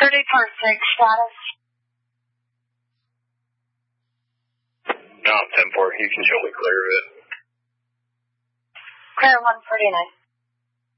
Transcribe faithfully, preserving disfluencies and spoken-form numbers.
thirty-four six status. No, ten four. You can show me clear of it. Clear one forty-nine.